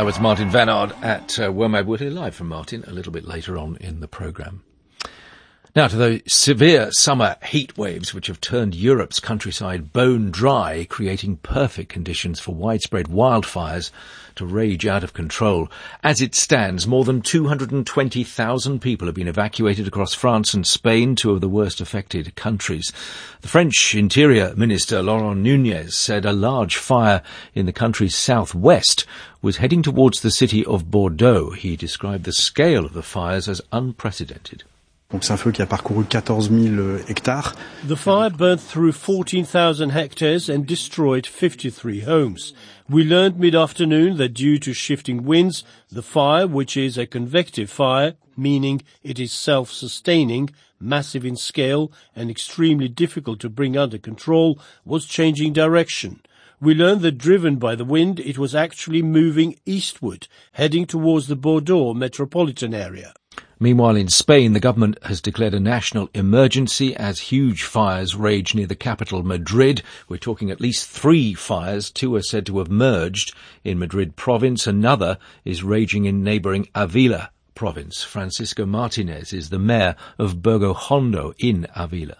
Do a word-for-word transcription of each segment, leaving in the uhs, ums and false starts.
That was Martin Vannard at uh, WOMAD. We'll hear live from Martin a little bit later on in the programme. Now to the severe summer heat waves which have turned Europe's countryside bone dry, creating perfect conditions for widespread wildfires to rage out of control. As it stands, more than two hundred twenty thousand people have been evacuated across France and Spain, two of the worst affected countries. The French Interior Minister Laurent Nunez said a large fire in the country's southwest was heading towards the city of Bordeaux. He described the scale of the fires as unprecedented. Donc c'est un feu qui a parcouru quatorze mille hectares. The fire burnt through fourteen thousand hectares and destroyed fifty-three homes. We learned mid-afternoon that due to shifting winds, the fire, which is a convective fire, meaning it is self-sustaining, massive in scale and extremely difficult to bring under control, was changing direction. We learned that driven by the wind, it was actually moving eastward, heading towards the Bordeaux metropolitan area. Meanwhile, in Spain, the government has declared a national emergency as huge fires rage near the capital, Madrid. We're talking at least three fires. Two are said to have merged in Madrid province. Another is raging in neighbouring Avila province. Francisco Martinez is the mayor of Burgo Hondo in Avila.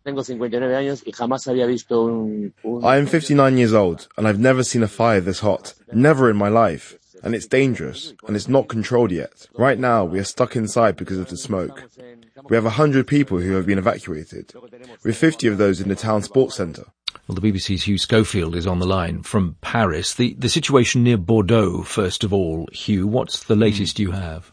I am fifty-nine years old, and I've never seen a fire this hot. Never in my life. And it's dangerous, and it's not controlled yet. Right now, we are stuck inside because of the smoke. We have one hundred people who have been evacuated. We have fifty of those in the town sports centre. Well, the B B C's Hugh Schofield is on the line from Paris. The, the situation near Bordeaux, first of all, Hugh, what's the latest you have?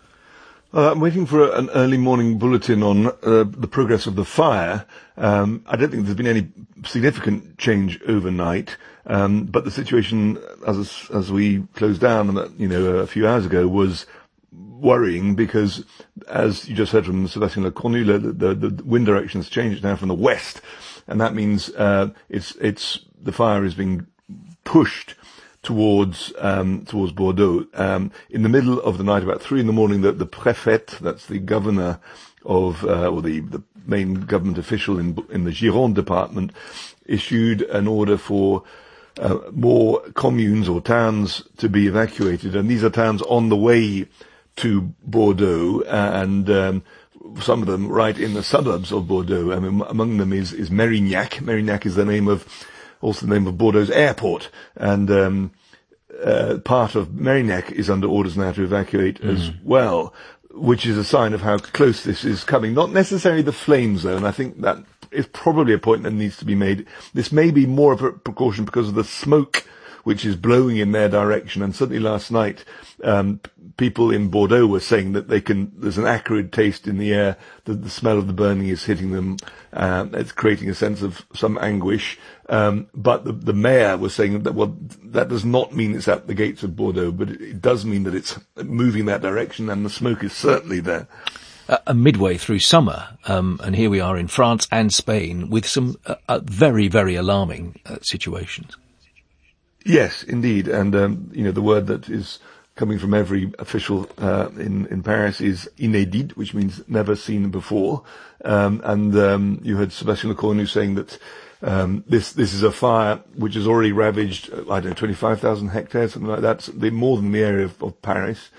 Uh, I'm waiting for an early morning bulletin on uh, the progress of the fire. Um, I don't think there's been any significant change overnight, um, but the situation, as as we closed down, you know, a few hours ago, was worrying because, as you just heard from Sébastien Lecornu, the, the, the wind direction has changed now from the west, and that means uh, it's it's the fire is being pushed towards um, towards Bordeaux. Um, in the middle of the night, about three in the morning, the, the préfet, that's the governor of, uh, or the, the main government official in in the Gironde department, issued an order for uh, more communes or towns to be evacuated, and these are towns on the way to Bordeaux, and um, some of them right in the suburbs of Bordeaux. I mean, among them is is Mérignac. Mérignac is the name of also the name of Bordeaux's airport, and um, uh, part of Mérignac is under orders now to evacuate mm. as well, which is a sign of how close this is coming. Not necessarily the flame zone. I think that is probably a point that needs to be made. This may be more of a precaution because of the smoke which is blowing in their direction, and certainly last night, um, people in Bordeaux were saying that they can, there's an acrid taste in the air, that the smell of the burning is hitting them, um, it's creating a sense of some anguish, um, but the, the mayor was saying that, well, that does not mean it's at the gates of Bordeaux, but it, it does mean that it's moving that direction, and the smoke is certainly there. Uh, midway through summer, um, and here we are in France and Spain with some uh, uh, very, very alarming uh, situations. Yes, indeed, and um, you know, the word that is coming from every official uh, in in Paris is inédit, which means never seen before. Um, and um, you heard Sébastien Lecornu saying that um, this this is a fire which has already ravaged, I don't know, twenty-five thousand hectares, something like that, so more than the area of, of Paris,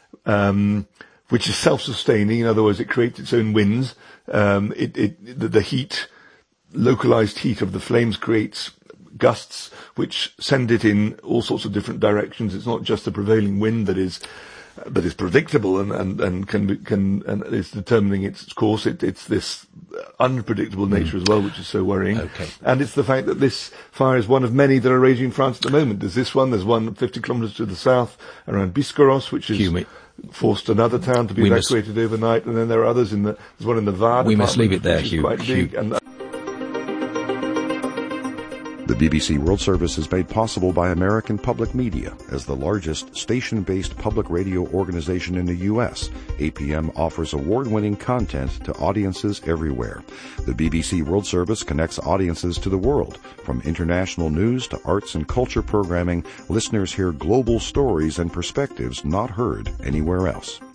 um, which is self-sustaining. In other words, it creates its own winds. Um, it, it the, the heat, localized heat of the flames creates gusts which send it in all sorts of different directions. It's not just the prevailing wind that is that is predictable and and, and can be, can and is determining its course. It, it's this unpredictable nature mm. as well, which is so worrying. Okay. And it's the fact that this fire is one of many that are raging in France at the moment. There's this one. There's one fifty kilometres to the south around Biscarrosse, which is Hume. forced another town to be we evacuated must, overnight. And then there are others in the. There's one in the Var. We must leave it there, Hugh. Quite Hugh. big, and The B B C World Service is made possible by American Public Media. As the largest station-based public radio organization in the U S, A P M offers award-winning content to audiences everywhere. The B B C World Service connects audiences to the world. From international news to arts and culture programming, listeners hear global stories and perspectives not heard anywhere else.